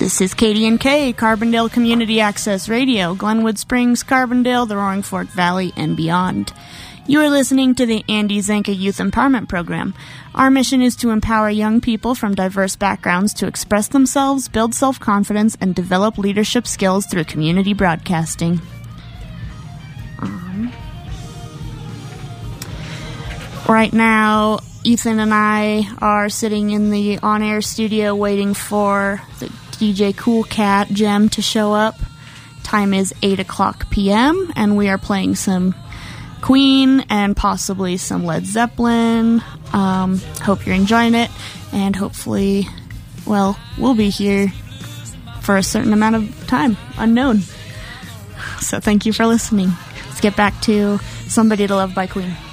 This is KDNK, Carbondale Community Access Radio, Glenwood Springs, Carbondale, the Roaring Fork Valley, and beyond. You are listening to the Andy Zanka Youth Empowerment Program. Our mission is to empower young people from diverse backgrounds to express themselves, build self-confidence, and develop leadership skills through community broadcasting. Right now, Ethan and I are sitting in the on-air studio waiting for the DJ Cool Cat Gem to show up. Time is 8 o'clock p.m. and we are playing some Queen and possibly some Led Zeppelin. Hope you're enjoying it, and hopefully, well, we'll be here for a certain amount of time, unknown. So thank you for listening. Let's get back to Somebody to Love by Queen.